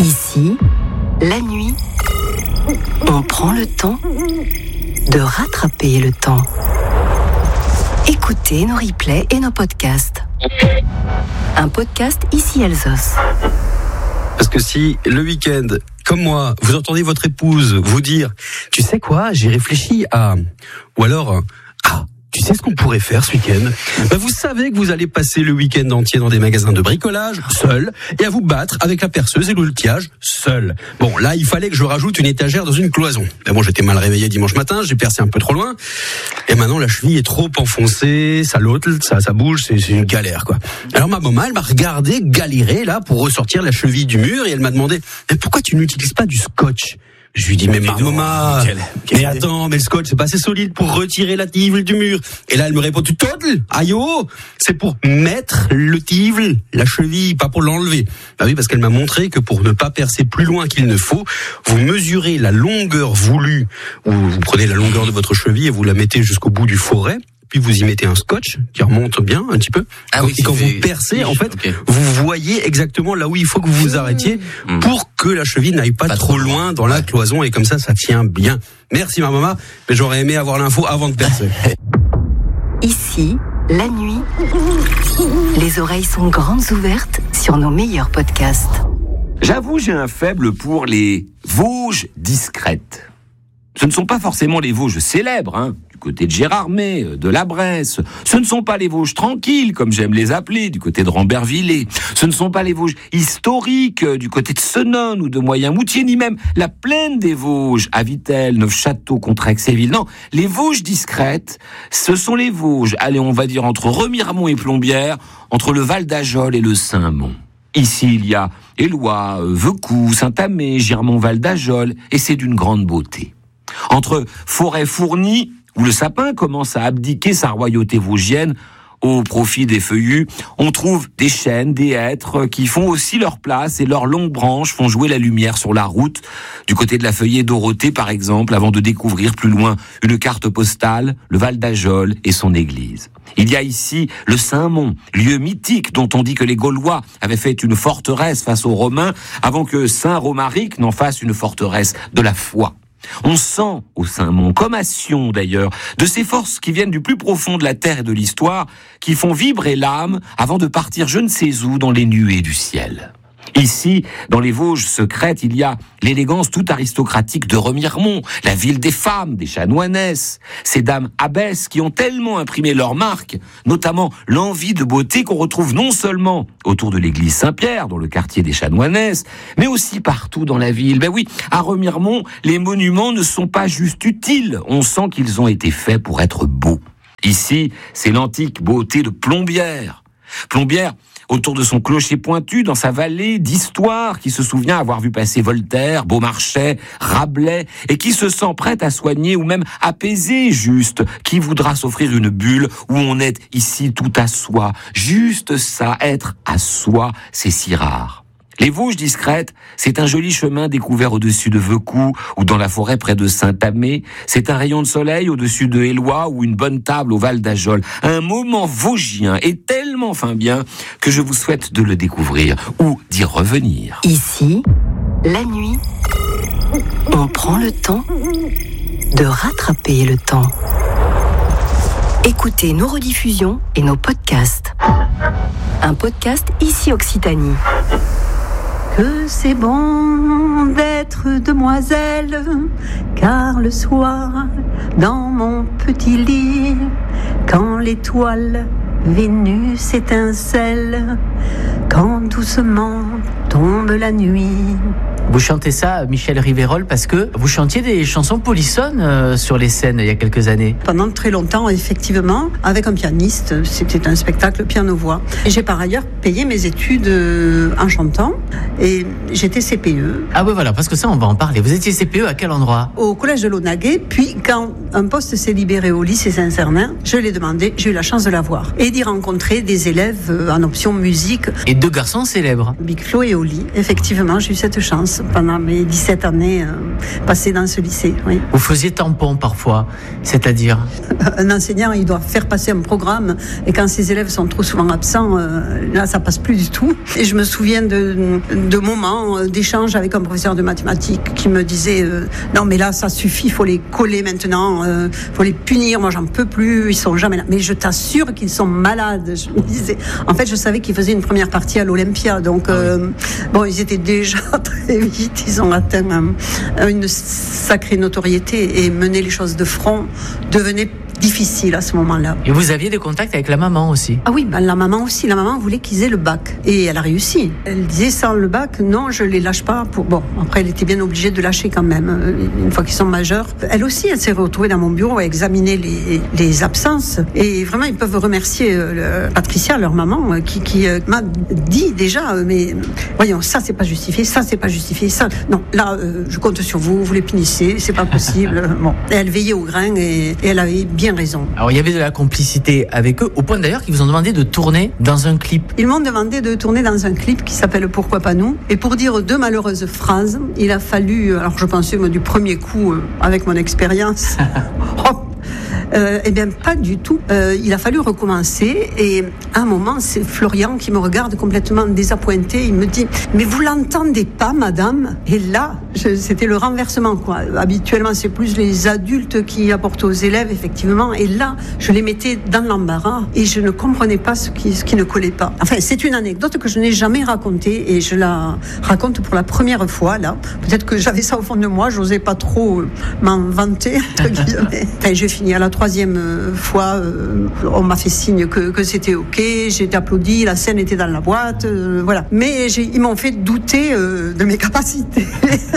Ici, la nuit, on prend le temps de rattraper le temps. Écoutez nos replays et nos podcasts. Un podcast Ici Alsos. Parce que si le week-end, comme moi, vous entendez votre épouse vous dire « Tu sais quoi, j'ai réfléchi à... » ou alors « Ah, tu sais ce qu'on pourrait faire ce week-end ?» Vous savez que vous allez passer le week-end entier dans des magasins de bricolage, seul, et à vous battre avec la perceuse et l'outillage, seul. Bon, là, il fallait que je rajoute une étagère dans une cloison. Mais bon, j'étais mal réveillé dimanche matin, j'ai percé un peu trop loin, et maintenant la cheville est trop enfoncée, ça bouge, c'est une galère, quoi. Alors ma maman, elle m'a regardé galérer, là, pour ressortir la cheville du mur, et elle m'a demandé « Mais pourquoi tu n'utilises pas du scotch ?» Je lui dis, mais maman, mais attends, mais le scotch, c'est pas assez solide pour retirer la tivole du mur. Et là, elle me répond, tu total, aïe oh, c'est pour mettre le tivole, la cheville, pas pour l'enlever. Bah oui, parce qu'elle m'a montré que pour ne pas percer plus loin qu'il ne faut, vous mesurez la longueur voulue, ou vous prenez la longueur de votre cheville et vous la mettez jusqu'au bout du forêt. Puis vous y mettez un scotch qui remonte bien un petit peu. Et quand vous percez, en fait, vous voyez exactement là où il faut que vous vous arrêtiez pour que la cheville n'aille pas trop loin dans la cloison, et comme ça tient bien. Merci ma maman, mais j'aurais aimé avoir l'info avant de percer. Ici, la nuit, les oreilles sont grandes ouvertes sur nos meilleurs podcasts. J'avoue, j'ai un faible pour les Vosges discrètes. Ce ne sont pas forcément les Vosges célèbres, du côté de Gérardmer, de la Bresse. Ce ne sont pas les Vosges tranquilles, comme j'aime les appeler, du côté de Rambervillers. Ce ne sont pas les Vosges historiques, du côté de Senones ou de Moyen-Moutier, ni même la plaine des Vosges, à Vittel, Neufchâteau, Contrexéville. Non, les Vosges discrètes, ce sont les Vosges, allez, on va dire entre Remiremont et Plombières, entre le Val d'Ajol et le Saint-Mont. Ici, il y a Éloie, Veucous, Saint-Amé, Girmont-Val d'Ajol, et c'est d'une grande beauté. Entre forêts fournies, où le sapin commence à abdiquer sa royauté vosgienne au profit des feuillus, on trouve des chênes, des hêtres qui font aussi leur place, et leurs longues branches font jouer la lumière sur la route, du côté de la feuillée Dorothée par exemple, avant de découvrir plus loin une carte postale, le Val d'Ajol et son église. Il y a ici le Saint-Mont, lieu mythique dont on dit que les Gaulois avaient fait une forteresse face aux Romains avant que Saint-Romaric n'en fasse une forteresse de la foi. On sent au Saint-Mont, comme à Sion d'ailleurs, de ces forces qui viennent du plus profond de la terre et de l'histoire, qui font vibrer l'âme avant de partir je ne sais où dans les nuées du ciel. Ici, dans les Vosges secrètes, il y a l'élégance toute aristocratique de Remiremont, la ville des femmes, des chanoinesses, ces dames abbesses qui ont tellement imprimé leur marque, notamment l'envie de beauté qu'on retrouve non seulement autour de l'église Saint-Pierre, dans le quartier des chanoinesses, mais aussi partout dans la ville. Ben oui, à Remiremont, les monuments ne sont pas juste utiles, on sent qu'ils ont été faits pour être beaux. Ici, c'est l'antique beauté de Plombières. Plombières, autour de son clocher pointu, dans sa vallée d'histoire, qui se souvient avoir vu passer Voltaire, Beaumarchais, Rabelais, et qui se sent prête à soigner ou même apaiser juste, qui voudra s'offrir une bulle où on est ici tout à soi. Juste ça, être à soi, c'est si rare. Les Vosges discrètes, c'est un joli chemin découvert au-dessus de Veucous ou dans la forêt près de Saint-Amé. C'est un rayon de soleil au-dessus de Éloie ou une bonne table au Val d'Ajol. Un moment vosgien et tellement fin bien que je vous souhaite de le découvrir ou d'y revenir. Ici, la nuit, on prend le temps de rattraper le temps. Écoutez nos rediffusions et nos podcasts. Un podcast Ici Occitanie. Que c'est bon d'être demoiselle, car le soir, dans mon petit lit, quand l'étoile Vénus étincelle, quand doucement tombe la nuit. Vous chantez ça, Michel Riverol, parce que vous chantiez des chansons polissonnes sur les scènes il y a quelques années. Pendant très longtemps, effectivement, avec un pianiste, c'était un spectacle piano-voix. Et j'ai par ailleurs payé mes études en chantant, et j'étais CPE. Ah oui, voilà, parce que ça, on va en parler. Vous étiez CPE à quel endroit ? Au collège de Launaguet, puis quand un poste s'est libéré au lycée Saint-Cernin, je l'ai demandé, j'ai eu la chance de l'avoir. Et d'y rencontrer des élèves en option musique. Et deux garçons célèbres. Big Flo et Oli, effectivement, j'ai eu cette chance. pendant mes 17 années passées dans ce lycée. Oui. Vous faisiez tampon parfois, c'est-à-dire? Un enseignant, il doit faire passer un programme et quand ses élèves sont trop souvent absents, là, ça passe plus du tout. Et je me souviens de moments d'échange avec un professeur de mathématiques qui me disait non, mais là, ça suffit, il faut les coller maintenant, il faut les punir, moi, j'en peux plus, ils sont jamais là. Mais je t'assure qu'ils sont malades. Je me disais, en fait, je savais qu'ils faisaient une première partie à l'Olympia, donc bon, ils étaient déjà très vite, ils ont atteint une sacrée notoriété et mener les choses de front devenait difficile à ce moment-là. Et vous aviez des contacts avec la maman aussi? Ah oui, ben la maman aussi. La maman voulait qu'ils aient le bac. Et elle a réussi. Elle disait, sans le bac, non, je les lâche pas. Bon, après, elle était bien obligée de lâcher quand même, une fois qu'ils sont majeurs. Elle aussi, elle s'est retrouvée dans mon bureau à examiner les absences. Et vraiment, ils peuvent remercier Patricia, leur maman, qui m'a dit déjà, mais voyons, ça, c'est pas justifié, ça, c'est pas justifié, ça. Non, là, je compte sur vous, vous les punissez, c'est pas possible. Bon. Et elle veillait au grain et elle avait bien raison. Alors il y avait de la complicité avec eux, au point d'ailleurs qu'ils vous ont demandé de tourner dans un clip. Ils m'ont demandé de tourner dans un clip qui s'appelle Pourquoi pas nous. Et pour dire 2 malheureuses phrases, il a fallu, alors je pensais du premier coup, avec mon expérience, eh bien, pas du tout. Il a fallu recommencer et à un moment, c'est Florian qui me regarde complètement désappointé. Il me dit, mais vous l'entendez pas, madame? Et là, c'était le renversement, quoi. Habituellement, c'est plus les adultes qui apportent aux élèves, effectivement. Et là, je les mettais dans l'embarras et je ne comprenais pas ce qui ne collait pas. Enfin, c'est une anecdote que je n'ai jamais racontée et je la raconte pour la première fois, là. Peut-être que j'avais ça au fond de moi, j'osais pas trop m'en vanter, entre guillemets. Enfin, j'ai fini à la 3e fois, on m'a fait signe que c'était ok, j'ai été applaudi, la scène était dans la boîte, voilà. Mais ils m'ont fait douter de mes capacités.